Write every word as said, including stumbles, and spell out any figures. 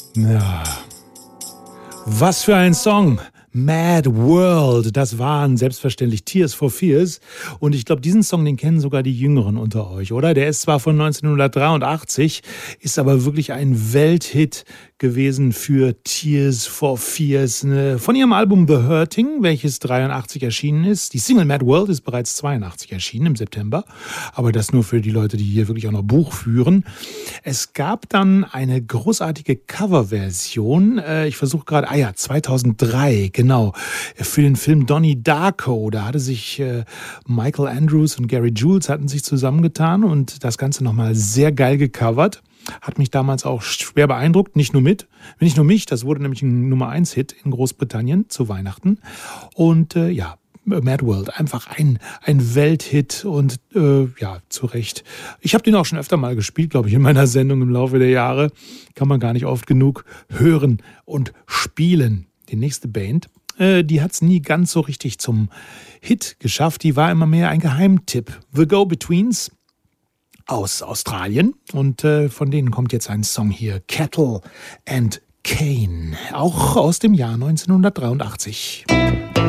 Ja, was für ein Song! Mad World, das waren selbstverständlich Tears for Fears. Und ich glaube, diesen Song, den kennen sogar die Jüngeren unter euch, oder? Der ist zwar von neunzehnhundertdreiundachtzig, ist aber wirklich ein Welthit gewesen für Tears for Fears. Von ihrem Album The Hurting, welches dreiundachtzig erschienen ist. Die Single Mad World ist bereits zweiundachtzig erschienen im September. Aber das nur für die Leute, die hier wirklich auch noch Buch führen. Es gab dann eine großartige Coverversion. Ich versuche gerade, ah ja, zweitausenddrei, genau, für den Film Donnie Darko. Da hatte sich äh, Michael Andrews und Gary Jules hatten sich zusammengetan und das Ganze nochmal sehr geil gecovert. Hat mich damals auch schwer beeindruckt, nicht nur mit, nicht nur mich, das wurde nämlich ein Nummer eins Hit in Großbritannien zu Weihnachten. Und äh, ja, Mad World, einfach ein, ein Welthit und äh, ja, zu Recht. Ich habe den auch schon öfter mal gespielt, glaube ich, in meiner Sendung im Laufe der Jahre. Kann man gar nicht oft genug hören und spielen. Die nächste Band, äh, die hat es nie ganz so richtig zum Hit geschafft. Die war immer mehr ein Geheimtipp. The Go-Betweens aus Australien. Und äh, von denen kommt jetzt ein Song hier. Cattle and Cane. Auch aus dem Jahr neunzehnhundertdreiundachtzig.